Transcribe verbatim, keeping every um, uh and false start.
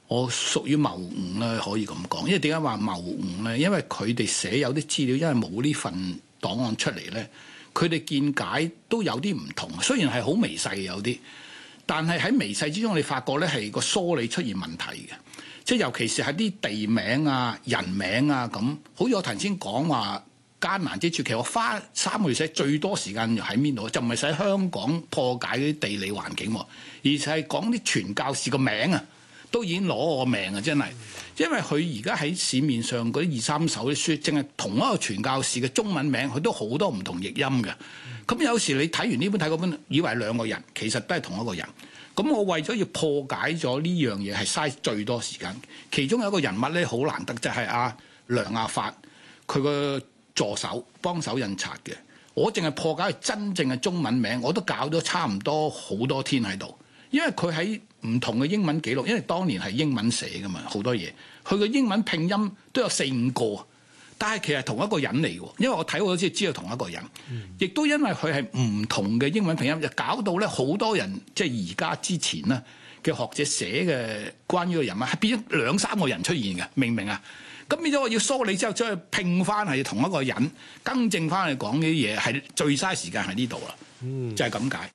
我屬於謬誤啦，可以咁講。因為點解話謬誤咧？因為佢哋寫有啲資料，因為冇呢份檔案出嚟咧，佢哋見解都有啲唔同。雖然係好微細嘅有啲，但係喺微細之中，你發覺咧係個梳理出現問題嘅。即係尤其是係啲地名啊、人名啊咁，好似我頭先講話艱難之處，其實我花三個月寫最多時間喺邊度？就唔係寫香港破解嗰啲地理環境，而係講啲傳教士個名啊，都已經攞我命啊！真係，因為佢而家喺市面上嗰啲二三手啲書，淨係同一個傳教士嘅中文名，佢都好多唔同譯音嘅。咁有時你睇完呢本睇嗰本，以為係兩個人，其實都係同一個人。咁我為咗要破解咗呢樣嘢，係嘥最多時間。其中有一個人物咧，好難得，就係阿梁亞發，佢個助手幫手印刷嘅。我淨係破解佢真正嘅中文名，我都搞咗差唔多好多天喺度。因為佢喺唔同嘅英文記錄，因為當年係英文寫噶嘛，好多嘢。佢嘅英文拼音都有四五個，但係其實同一個人嚟嘅。因為我睇過先知道同一個人，亦、嗯、都因為佢係唔同嘅英文拼音，就搞到咧好多人即係而家之前咧嘅學者寫嘅關於個人物係變咗兩三個人出現嘅，明唔明啊？咁變咗我要梳理之後將佢拼翻係同一個人，更正翻嚟講呢啲嘢係最嘥時間喺呢度啦，就係咁解。